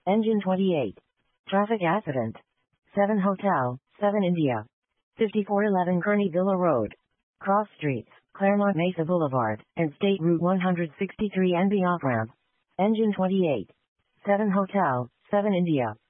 Engine 28. Traffic accident. 7 Hotel, 7 India. 5411 Kearney Villa Road. Cross Streets, Claremont Mesa Boulevard, and State Route 163 NB off-ramp. Engine 28. 7 Hotel, 7 India.